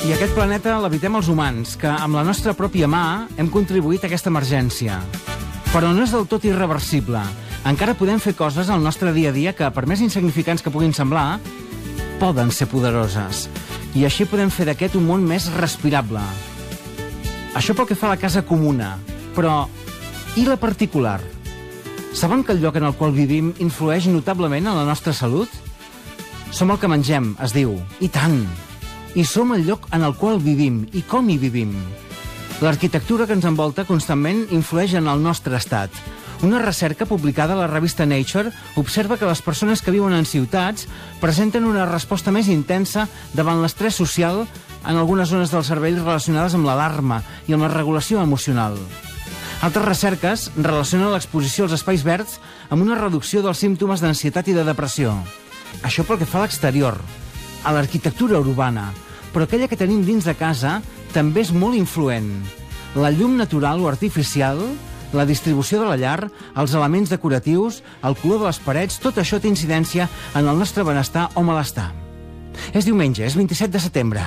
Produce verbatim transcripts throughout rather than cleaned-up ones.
I aquest planeta l'habitem els humans, que amb la nostra pròpia mà hem contribuït a aquesta emergència. Però no és del tot irreversible. Encara podem fer coses al nostre dia a dia que, per més insignificants que puguin semblar, poden ser poderoses. I així podem fer d'aquest un món més respirable. Això pel que fa a la casa comuna. Però, i la particular? Saben que el lloc en el qual vivim influeix notablement en la nostra salut? Som el que mengem, es diu. I tant! I som el lloc en el qual vivim i com hi vivim. L'arquitectura que ens envolta constantment influeix en el nostre estat. Una recerca publicada a la revista Nature observa que les persones que viuen en ciutats presenten una resposta més intensa davant l'estrès social en algunes zones del cervell relacionades amb l'alarma i amb la regulació emocional. Altres recerques relacionen l'exposició als espais verds amb una reducció dels símptomes d'ansietat i de depressió. Això pel que fa a l'exterior, a l'arquitectura urbana, però aquella que tenim dins de casa també és molt influent. La llum natural o artificial, la distribució de la llar, els elements decoratius, el color de les parets, tot això té incidència en el nostre benestar o malestar. És diumenge, és vint-i-set de setembre.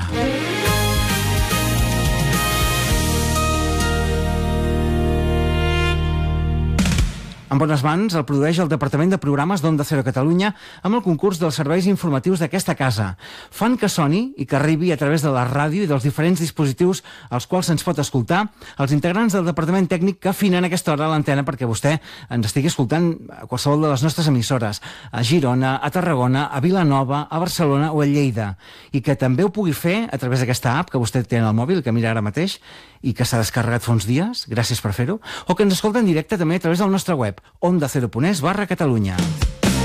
En bones mans el produeix el Departament de Programes d'Onda Cero Catalunya amb el concurs dels serveis informatius d'aquesta casa. Fan que soni i que arribi a través de la ràdio i dels diferents dispositius als quals se'ns pot escoltar els integrants del Departament Tècnic que afinen a aquesta hora l'antena perquè vostè ens estigui escoltant a qualsevol de les nostres emissores, a Girona, a Tarragona, a Vilanova, a Barcelona o a Lleida. I que també ho pugui fer a través d'aquesta app que vostè té en el mòbil, que mira ara mateix, i que s'ha descarregat fa uns dies, gràcies per fer-ho, o que ens escolta en directe també a través del nostre web, onda cero punt es barra Catalunya.